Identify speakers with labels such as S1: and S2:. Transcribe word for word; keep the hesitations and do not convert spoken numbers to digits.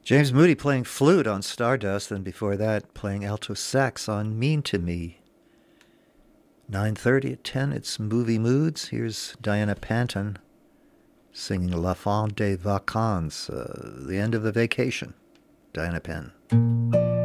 S1: James Moody playing flute on Stardust, and before that playing alto sax on Mean to Me. nine thirty at ten, it's Movie Moods. Here's Diana Panton singing La Fin des Vacances, uh, the end of the vacation. Diana Penn.